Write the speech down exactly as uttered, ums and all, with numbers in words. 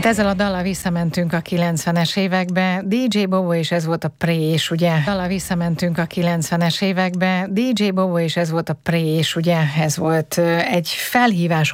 Hát ezzel a dallal visszamentünk a kilencvenes évekbe, dé dzsé Bobo és ez volt a Prés, ugye? Dallal visszamentünk a kilencvenes évekbe, dé dzsé Bobo és ez volt a Prés, ugye? Ez volt egy felhívás